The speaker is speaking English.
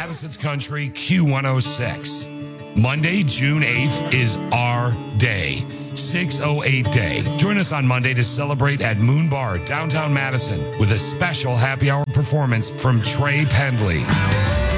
Madison's Country Q106. Monday, June 8th is our day. 608 Day. Join us on Monday to celebrate at Moon Bar, downtown Madison, with a special happy hour performance from Trey Pendley.